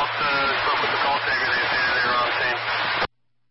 spoke with the call taker. They were on scene.